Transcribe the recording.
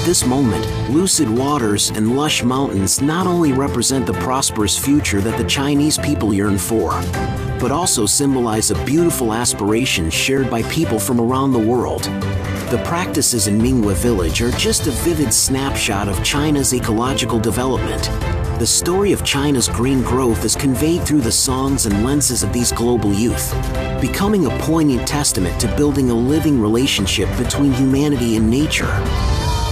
this moment, lucid waters and lush mountains not only represent the prosperous future that the Chinese people yearn for, but also symbolize a beautiful aspiration shared by people from around the world. The practices in Minghua Village are just a vivid snapshot of China's ecological development. The story of China's green growth is conveyed through the songs and lenses of these global youth, becoming a poignant testament to building a living relationship between humanity and nature.